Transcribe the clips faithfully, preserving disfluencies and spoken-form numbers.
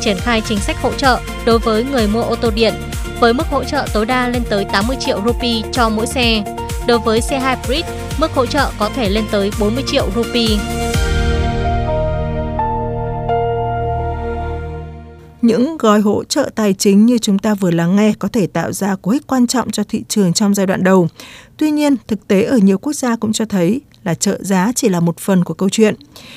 triển khai chính sách hỗ trợ đối với người mua ô tô điện, với mức hỗ trợ tối đa lên tới tám mươi triệu rupee cho mỗi xe. Đối với xe hybrid, mức hỗ trợ có thể lên tới bốn mươi triệu rupee. Những gói hỗ trợ tài chính như chúng ta vừa lắng nghe có thể tạo ra cú hích quan trọng cho thị trường trong giai đoạn đầu. Tuy nhiên, thực tế ở nhiều quốc gia cũng cho thấy là trợ giá chỉ là một phần của câu chuyện.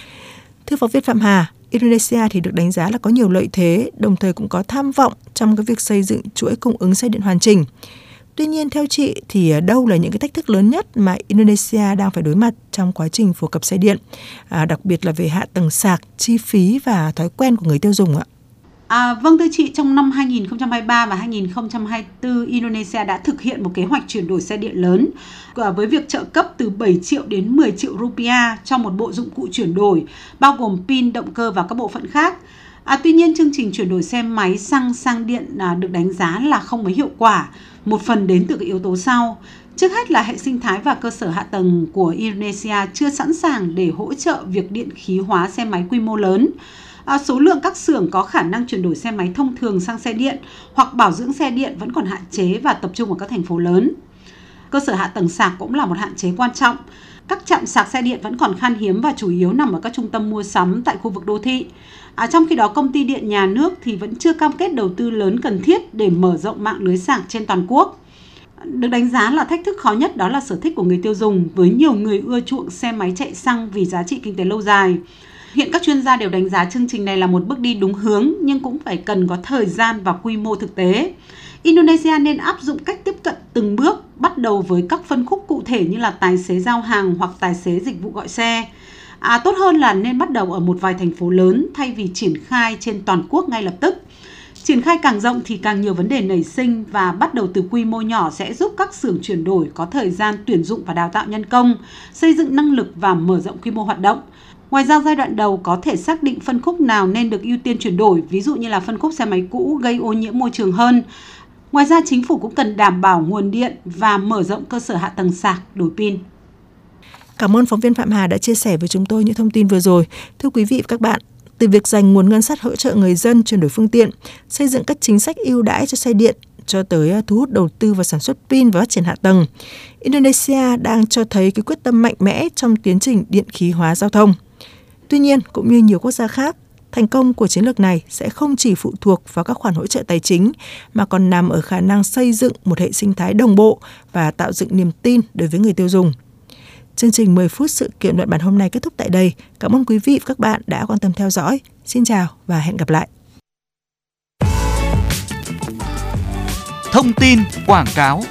Thưa phóng viên Phạm Hà, Indonesia thì được đánh giá là có nhiều lợi thế, đồng thời cũng có tham vọng trong cái việc xây dựng chuỗi cung ứng xe điện hoàn chỉnh. Tuy nhiên, theo chị thì đâu là những cái thách thức lớn nhất mà Indonesia đang phải đối mặt trong quá trình phổ cập xe điện, à, đặc biệt là về hạ tầng sạc, chi phí và thói quen của người tiêu dùng ạ? À, vâng thưa chị, trong năm hai nghìn không trăm hai mươi ba và hai nghìn không trăm hai mươi tư, Indonesia đã thực hiện một kế hoạch chuyển đổi xe điện lớn với việc trợ cấp từ bảy triệu đến mười triệu rupiah cho một bộ dụng cụ chuyển đổi, bao gồm pin, động cơ và các bộ phận khác. À, tuy nhiên, chương trình chuyển đổi xe máy xăng sang điện à, được đánh giá là không mấy hiệu quả, một phần đến từ các yếu tố sau. Trước hết là hệ sinh thái và cơ sở hạ tầng của Indonesia chưa sẵn sàng để hỗ trợ việc điện khí hóa xe máy quy mô lớn. À, số lượng các xưởng có khả năng chuyển đổi xe máy thông thường sang xe điện hoặc bảo dưỡng xe điện vẫn còn hạn chế và tập trung ở các thành phố lớn. Cơ sở hạ tầng sạc cũng là một hạn chế quan trọng. Các trạm sạc xe điện vẫn còn khan hiếm và chủ yếu nằm ở các trung tâm mua sắm tại khu vực đô thị. À, trong khi đó, công ty điện nhà nước thì vẫn chưa cam kết đầu tư lớn cần thiết để mở rộng mạng lưới sạc trên toàn quốc. Được đánh giá là thách thức khó nhất đó là sở thích của người tiêu dùng, với nhiều người ưa chuộng xe máy chạy xăng vì giá trị kinh tế lâu dài. Hiện các chuyên gia đều đánh giá chương trình này là một bước đi đúng hướng, nhưng cũng phải cần có thời gian và quy mô thực tế. Indonesia nên áp dụng cách tiếp cận từng bước, bắt đầu với các phân khúc cụ thể như là tài xế giao hàng hoặc tài xế dịch vụ gọi xe. À, tốt hơn là nên bắt đầu ở một vài thành phố lớn thay vì triển khai trên toàn quốc ngay lập tức. Triển khai càng rộng thì càng nhiều vấn đề nảy sinh, và bắt đầu từ quy mô nhỏ sẽ giúp các xưởng chuyển đổi có thời gian tuyển dụng và đào tạo nhân công, xây dựng năng lực và mở rộng quy mô hoạt động. Ngoài ra, giai đoạn đầu có thể xác định phân khúc nào nên được ưu tiên chuyển đổi, ví dụ như là phân khúc xe máy cũ gây ô nhiễm môi trường hơn. Ngoài ra, chính phủ cũng cần đảm bảo nguồn điện và mở rộng cơ sở hạ tầng sạc, đổi pin. Cảm ơn phóng viên Phạm Hà đã chia sẻ với chúng tôi những thông tin vừa rồi. Thưa quý vị và các bạn, từ việc dành nguồn ngân sách hỗ trợ người dân chuyển đổi phương tiện, xây dựng các chính sách ưu đãi cho xe điện, cho tới thu hút đầu tư vào sản xuất pin và phát triển hạ tầng, Indonesia đang cho thấy cái quyết tâm mạnh mẽ trong tiến trình điện khí hóa giao thông. Tuy nhiên, cũng như nhiều quốc gia khác, thành công của chiến lược này sẽ không chỉ phụ thuộc vào các khoản hỗ trợ tài chính, mà còn nằm ở khả năng xây dựng một hệ sinh thái đồng bộ và tạo dựng niềm tin đối với người tiêu dùng. Chương trình mười phút sự kiện luận bản hôm nay kết thúc tại đây. Cảm ơn quý vị và các bạn đã quan tâm theo dõi. Xin chào và hẹn gặp lại. Thông tin quảng cáo.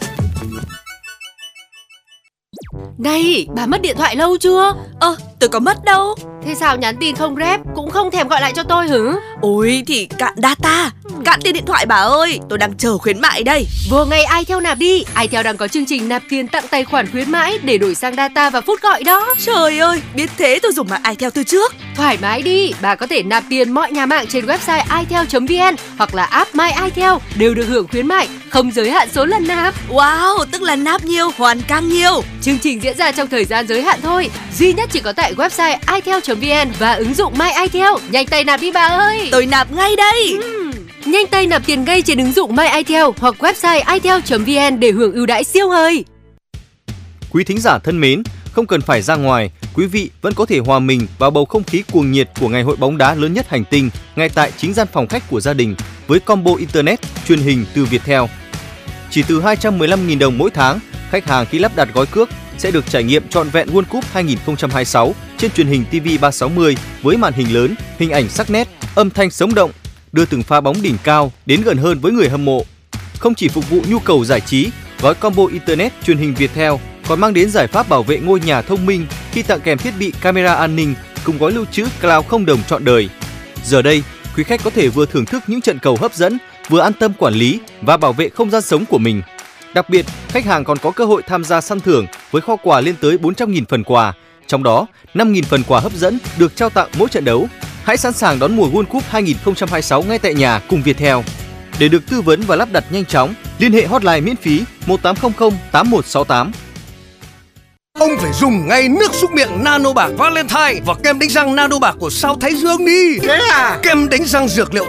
Này, bà mất điện thoại lâu chưa? Ơ, tôi có mất đâu. Thế sao nhắn tin không rep, cũng không thèm gọi lại cho tôi hử? Ôi thì cạn data, cạn tiền điện thoại bà ơi, tôi đang chờ khuyến mại đây. Vừa ngày iTel nạp đi, iTel đang có chương trình nạp tiền tặng tài khoản khuyến mãi để đổi sang data và phút gọi đó. Trời ơi, biết thế tôi dùng mạng iTel từ trước. Thoải mái đi, bà có thể nạp tiền mọi nhà mạng trên website itel chấm vn hoặc là app My iTel, đều được hưởng khuyến mại, không giới hạn số lần nạp. Wow, tức là nạp nhiều, hoàn càng nhiều. Chương trình diễn ra trong thời gian giới hạn thôi, duy nhất chỉ có tại website itel chấm vn và ứng dụng My iTel. Nhanh tay nạp đi bà ơi. Tôi nạp ngay đây. uhm. Nhanh tay nạp tiền ngay trên ứng dụng My iTel hoặc website itel chấm vn để hưởng ưu đãi siêu hời. Quý thính giả thân mến, không cần phải ra ngoài, quý vị vẫn có thể hòa mình vào bầu không khí cuồng nhiệt của ngày hội bóng đá lớn nhất hành tinh ngay tại chính gian phòng khách của gia đình với combo internet, truyền hình từ Viettel. Chỉ từ hai trăm mười lăm nghìn đồng mỗi tháng, khách hàng khi lắp đặt gói cước sẽ được trải nghiệm trọn vẹn World Cup hai không hai sáu trên truyền hình ti vi ba sáu mươi với màn hình lớn, hình ảnh sắc nét, âm thanh sống động, đưa từng pha bóng đỉnh cao đến gần hơn với người hâm mộ. Không chỉ phục vụ nhu cầu giải trí, gói combo internet truyền hình Viettel còn mang đến giải pháp bảo vệ ngôi nhà thông minh khi tặng kèm thiết bị camera an ninh cùng gói lưu trữ cloud không đồng trọn đời. Giờ đây, quý khách có thể vừa thưởng thức những trận cầu hấp dẫn, vừa an tâm quản lý và bảo vệ không gian sống của mình. Đặc biệt, khách hàng còn có cơ hội tham gia săn thưởng với kho quà lên tới bốn trăm nghìn phần quà, trong đó năm nghìn phần quà hấp dẫn được trao tặng mỗi trận đấu. Hãy sẵn sàng đón mùa World Cup hai không hai sáu ngay tại nhà cùng Viettel. Để được tư vấn và lắp đặt nhanh chóng, liên hệ hotline miễn phí một tám không không tám một sáu tám. Ông phải dùng ngay nước súc miệng Nano Bạc Valentine và kem đánh răng Nano Bạc của Sao Thái Dương đi. Thế à? Kem đánh răng dược liệu